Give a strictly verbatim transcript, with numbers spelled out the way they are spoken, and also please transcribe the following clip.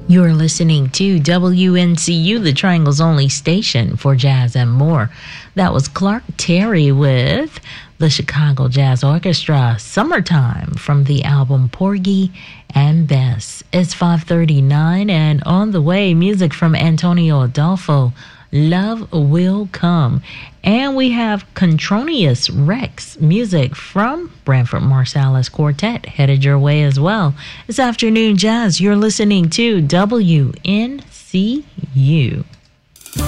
You're listening to W N C U, the Triangle's only station for jazz and more. That was Clark Terry with the Chicago Jazz Orchestra, Summertime, from the album Porgy and Bess. It's five thirty-nine, and on the way, music from Antonio Adolfo, Love Will Come. And we have Contronious Rex, music from Branford Marsalis Quartet, headed your way as well. It's Afternoon Jazz. You're listening to W N C U.